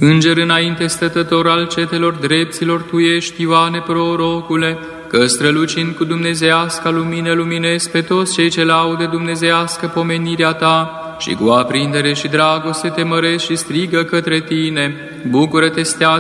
Înger înainte stătător al cetelor drepților, Tu ești, Ioane prorocule, că strălucind cu dumnezeiasca lumină luminezi pe toți cei ce laudă dumnezeiască pomenirea Ta și cu aprindere și dragoste te mărești și strigă către Tine. Bucură-te, stea